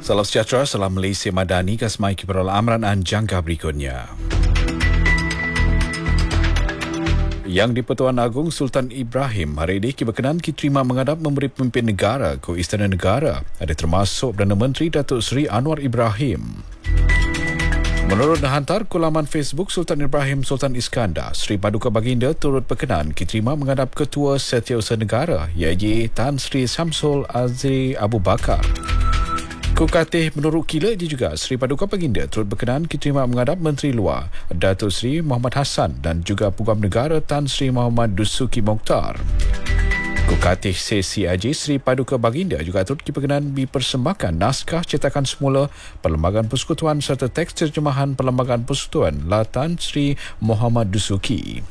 Salam sejahtera, salam Malaysia Madani, kasmai kibarul amran dan jangka berikutnya. Yang di-Pertuan Agong Sultan Ibrahim hari ini berkenan diterima menghadap memberi pemimpin negara ke Istana Negara. Ada termasuk Perdana Menteri Datuk Seri Anwar Ibrahim. Menurut hantar ke laman Facebook Sultan Ibrahim Sultan Iskandar, Sri Paduka Baginda turut berkenan diterima menghadap Ketua Setiausaha Negara iaitu Tan Sri Samsul Azri Abu Bakar. Kukatih menurut kila dia juga Sri Paduka Baginda turut berkenan diterima menghadap Menteri Luar Datuk Seri Muhammad Hassan dan juga Peguam Negara Tan Sri Muhammad Dusuki Mokhtar. Kukatih sesi Haji Sri Paduka Baginda juga turut diperkenan dipersembahkan naskah cetakan semula Perlembagaan Persekutuan serta teks terjemahan Perlembagaan Persekutuan Tan Sri Muhammad Dusuki.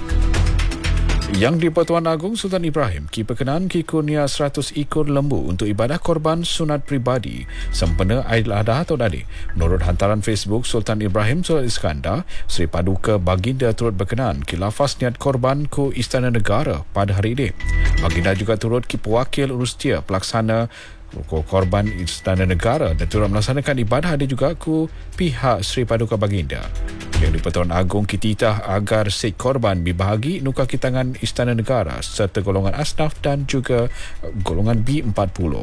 Yang di-Pertuan Agong Sultan Ibrahim berkenan kurnia 100 ekor lembu untuk ibadah korban sunat pribadi sempena Ailadha tahun ini. Menurut hantaran Facebook Sultan Ibrahim Sultan Iskandar, Sri Paduka Baginda turut berkenan lafaz niat korban ke Istana Negara pada hari ini. Baginda juga turut pewakil urustia pelaksana korban Istana Negara dan turut melaksanakan ibadah ada juga ke pihak Sri Paduka Baginda. Yang di-Pertuan Agong kititah agar set korban dibahagi nukar kitangan Istana Negara serta golongan asnaf dan juga golongan B40.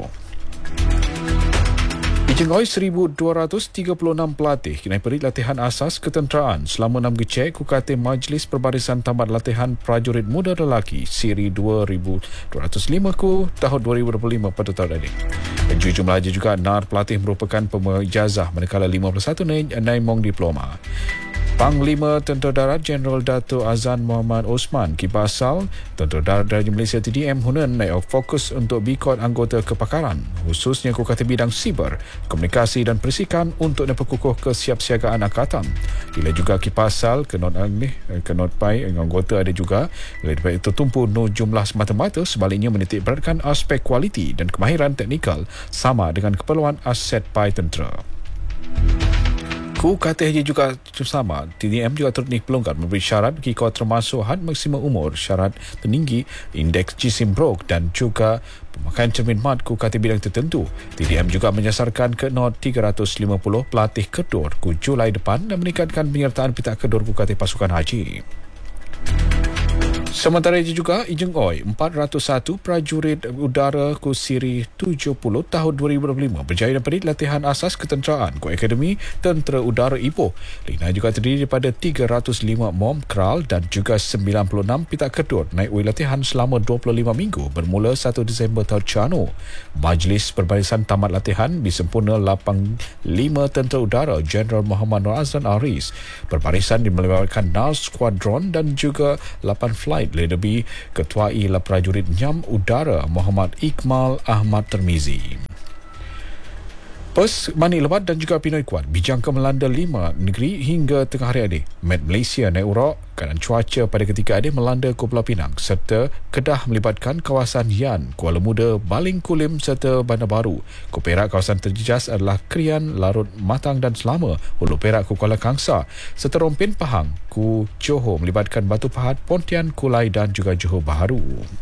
Dijengoi 1,236 pelatih kena beri latihan asas ketenteraan selama 6 gecek Kukatih Majlis Perbarisan Tamat Latihan Prajurit Muda Lelaki Siri 2205 ku tahun 2025 pada tahun ini. Jumlah juga NAR pelatih merupakan pemijazah manakala 51 naimong diploma. Panglima Tentera Darat Jeneral Dato' Azan Muhammad Osman Kibasal Tentera Darat Diraja Malaysia TDM Hunan naik fokus untuk bikot anggota kepakaran khususnya Kukatih bidang siber, komunikasi dan perisikan untuk memperkukuh kesiapsiagaan angkatan. Bila juga Kibasal kenot pai anggota ada juga lebih tertumpu no jumlah semata-mata sebaliknya menitik beratkan aspek kualiti dan kemahiran teknikal sama dengan keperluan aset pai tentera. Kukatih juga sama. TDM juga turut pelonggar memberi syarat kikau termasuk had maksimum umur, syarat tertinggi, indeks jisim brok dan juga pemakaian cermin mat Kukatih bidang tertentu. TDM juga menyasarkan ke not 350 pelatih kedur ke Julai depan dan meningkatkan penyertaan pihak kedur Kukatih Pasukan Haji. Sementara itu juga Ijengoi 401 prajurit udara ku Siri 70 tahun 2025 berjaya dapat latihan asas ketenteraan ku Akademi Tentera Udara Ipoh. Lina juga terdiri daripada 305 mom kral dan juga 96 pita kedur naik latihan selama 25 minggu bermula 1 Disember tahun Canu. Majlis Perbarisan Tamat Latihan disempurna 85 Tentera Udara Jeneral Muhammad Nur Azlan Aris. Perbarisan melibatkan NAR Squadron dan juga 8 flight lebih ketuai prajurit Nyam Udara Muhammad Iqmal Ahmad Termizi. Pes Mani Lebat dan juga Pinoy Kuat dijangka melanda 5 negeri hingga tengah hari ini. Met Malaysia naik urak keadaan cuaca pada ketika ini melanda Pulau Pinang serta Kedah melibatkan kawasan Yan, Kuala Muda, Baling Kulim serta Bandar Baru. Ku Perak kawasan terjejas adalah Krian, Larut, Matang dan Selama. Hulu Perak ku Kuala Kangsar serta Rompin Pahang ku Johor melibatkan Batu Pahat, Pontian, Kulai dan juga Johor Bahru.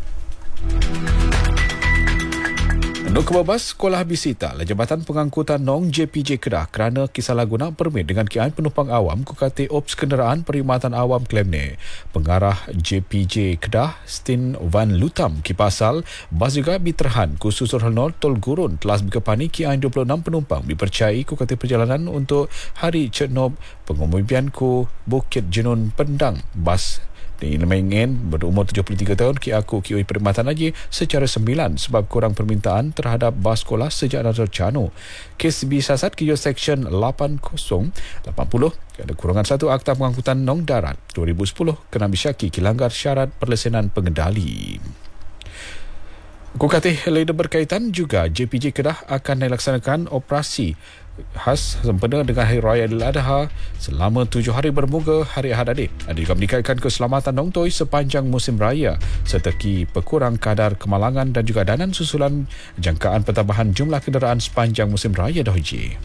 Untuk kebabas sekolah Bisita, Jabatan Pengangkutan Nong JPJ Kedah kerana kesalahgunaan permit dengan kian penumpang awam Kukatih Ops Kenderaan Perkhidmatan Awam Klemne. Pengarah JPJ Kedah Stin Van Lutam Kipasal bas juga diterhan ku Susur Helnor Tol Gurun telah berkepani kian 26 penumpang dipercayai Kukatih perjalanan untuk Hari Cernop pengumumian ku Bukit Jenun Pendang bas Mengen berumur 73 tahun kioi perkhidmatan haji secara sembilan sebab kurang permintaan terhadap bas sekolah sejak Nazar Canu. Kes disiasat ke Seksyen 8080 ada kurangan 1 Akta Pengangkutan Nong Darat 2010 kena disyaki kilanggar syarat perlesenan pengendali. Kukatih lain berkaitan juga JPJ Kedah akan dilaksanakan operasi khas sempena dengan Hari Raya Ailadha selama 7 hari bermuga hari Ahad adik. Ada juga meningkatkan keselamatan Nong Toi sepanjang musim raya serta berkurang kadar kemalangan dan juga danan susulan jangkaan pertambahan jumlah kenderaan sepanjang musim raya Haji.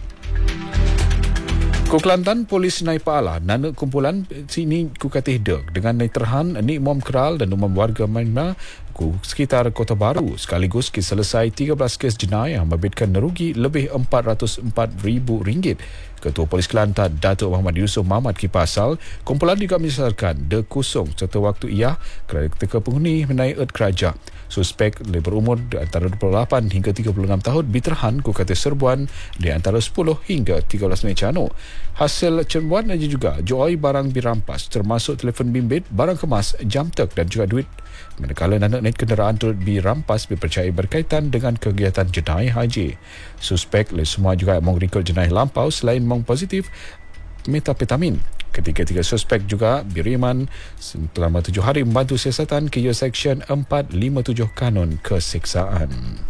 Ku Kelantan, Polis Naik Pa'ala nana kumpulan sini Kukatih Dek dengan naik terhan ni Mom Keral dan umum warga Myanmar berlaku sekitar Kota Baru. Sekaligus kes selesai 13 kes jenayah membabitkan nerugi lebih RM404,000. Ketua Polis Kelantan Datuk Muhammad Yusof Mahmad kipasal, kumpulan juga menyesarkan dekosong serta waktu ia kerana teka penghuni menaik ed keraja. Suspek berumur di antara 28 hingga 36 tahun ditahan ku kata serbuan di antara 10 hingga 13 Mei Cano. Hasil serbuan juga jual barang dirampas termasuk telefon bimbit, barang kemas, jam tek dan juga duit. Manakala naik kenderaan turut dirampas dipercayai berkaitan dengan kegiatan jenayah haji. Suspek semua juga mengrekod jenayah lampau selain positif metapetamin. Ketiga-tiga suspek juga beriman selama 7 hari membantu siasatan KU Seksyen 457 Kanun Keseksaan.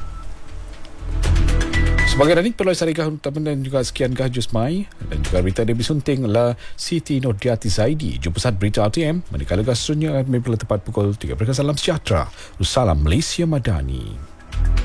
Sebagai ranik perlu syarikat utama dan juga sekian Jus Mai dan juga berita Debbie Sunting la Siti Nurdiati Zaidi. Jumpa saat berita RTM. Manakala seterusnya akan tepat pukul 3. Salam sejahtera. Salam Malaysia Madani.